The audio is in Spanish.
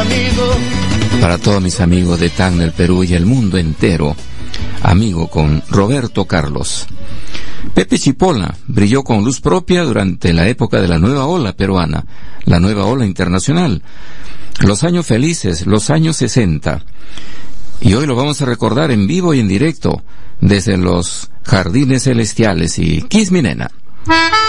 amigo. Para todos mis amigos de Tacna, el Perú y el mundo entero, amigo con Roberto Carlos. Pepe Chipola brilló con luz propia durante la época de la nueva ola peruana, la nueva ola internacional, los años felices, los años 60. Y hoy lo vamos a recordar en vivo y en directo desde los Jardines Celestiales y Kiss Mi Nena.